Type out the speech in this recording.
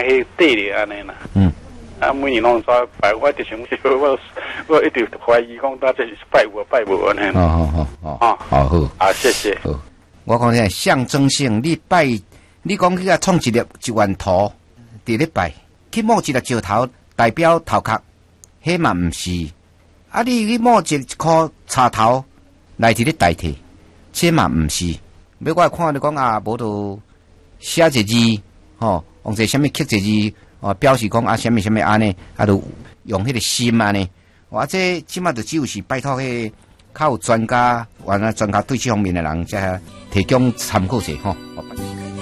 迄底咧安尼啦。啊，每年拢在拜，我就想说，我一直怀疑讲，他这是拜无安尼。 好， 啊，谢谢。 好，我讲咧象征性，你拜，你讲去创一粒一万图，伫咧拜，去摸一粒石头代表头壳，迄嘛毋是。啊，你去摸一颗插头来伫咧代替，这嘛毋是。要我看你讲啊，无就写一个字，用一个什么刻一个字，表示讲啊，什么安尼，啊，就用迄个心安尼。或者即马就只有是拜托迄较有专家，专家对这方面的人才提供参考者吼。